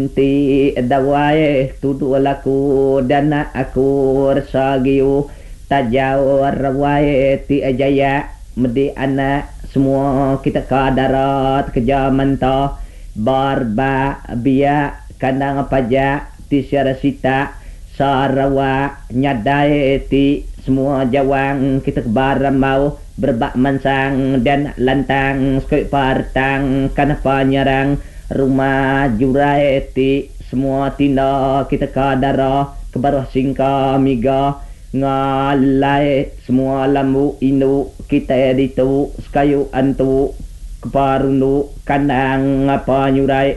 Ti dawai tudu laku dana aku resagiu tajau rawai ti ajaya medi anak semua kita ke darat kerja mentah barba bia kandang pajak ti syarasita sarawa nyadai ti semua jawang kita kebaram mau berbak mansang dan lantang sekoi partang kanapa nyarang rumah jurai ti semua tinda kita kadara kebaruh singka miga ngalai semua lambu indu kita ditu sekayu antu keparundu kandang apa nyurai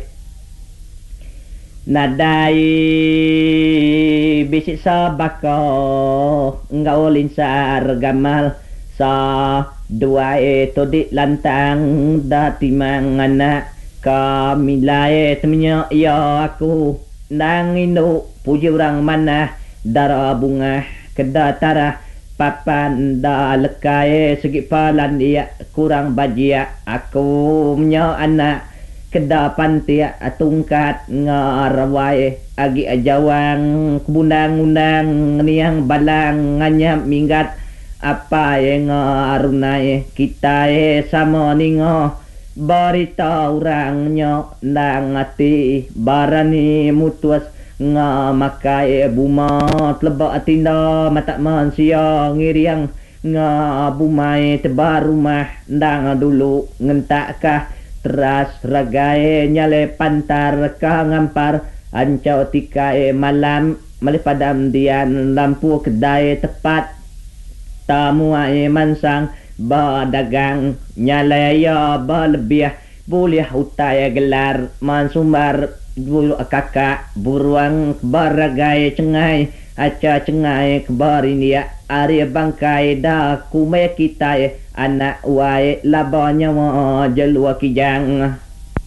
nadai bisik sabaka ngau linsar gamal sa dua itu di lantang dati mangana kami lae temennya ya aku nang inu puji orang mana darah bunga kedatara papan da lekai segi palan dia kurang bajia aku menyo anak kedapan tia tungkat ngarawai agi ajawang kebundang-undang niang balang nganyam minggat apa yang ngarunai kita sama ningo barita orangnya nang ati barani mutuas ngamakai bumat lebak tinda mata mansia ngiriang ngabumai tebar rumah ndang dulu ngentakah teras ragai nyale pantar ka ngampar ancau tikai malam malipadam dian lampu kedai tepat tamu ai mansang badagang nyalaya balebih boleh utai gelar mansumbar bulu kakak buruang baragai cengai aca cengai kebar ini ya ari bangkai dah kume kita anak wai labanya mo jalua kijang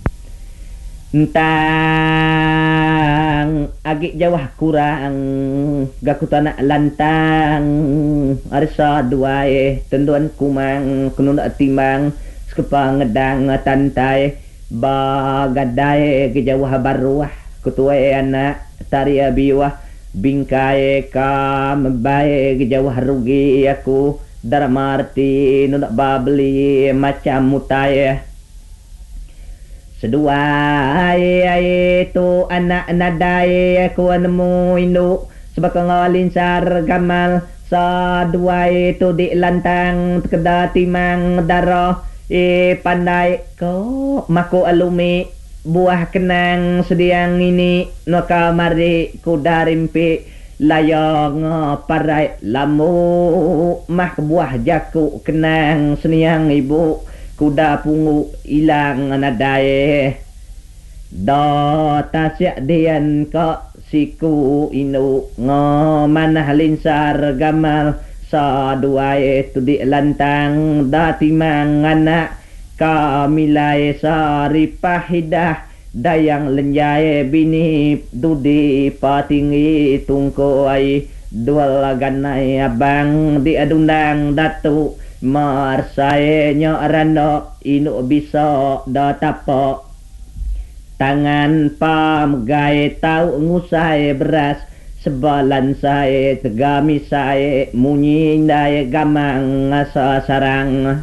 entang agik jawah kurang gakutana lantang arsa dua tenduan kumang kunun timang sekepang ngedang tantai bagadai ke jawah baruah kutua anak taria biwah bingkai kam bae ke jawah rugi aku daramarti nunak babeli macam mutai sedua itu anak nadai aku nemu indu sebab ngalinsar gamal sadua itu di lantang kedah timang darah pandai ko mako alumi buah kenang sediang ini no kamari kudarimpi layang parai lamu mah buah jaku kenang seniang ibu kuda pungu ilang nadai do tasya dian ko siku inu ngomanah linsar gamal sa dua itu di lantang dati mangana kami lai sari pahidah dayang lenjai bini dudi patinggi tungko ai dua laganai abang di adundang datu marsai nyorano inu bisa datapo tangan pamegai tau ngusai beras sebalan saya tegami saya munyi daya gamang asa sarang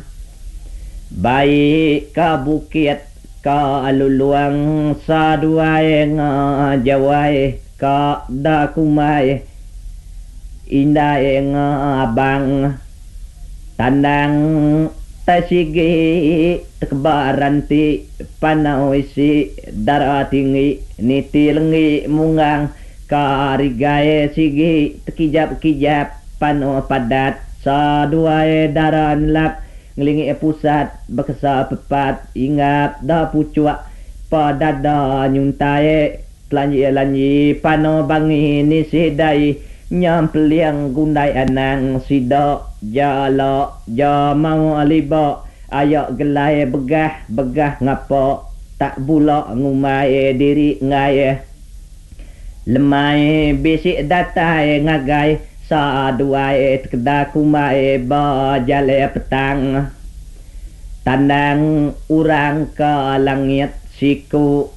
baik ka bukit ka aluluang sa duay nga jaway ka dakumay inday nga abang tandang tasigi tekbaran ti panaw si daratingi nitilengi mungang karigay sige tekijap-kijap pano padat sa duay daran lap ngelingi pusat bakasa pepat ingat da pucua padada nyuntai telanji-lanji pano bangi ni sidai nyampeliang gundai anang sida jala jamau aliba ayak gelai begah ngapa tak bula ngumai diri ngai lemai bisik datai ngagai sa duai kedakumai ba jale petang tandang urang ke langit siku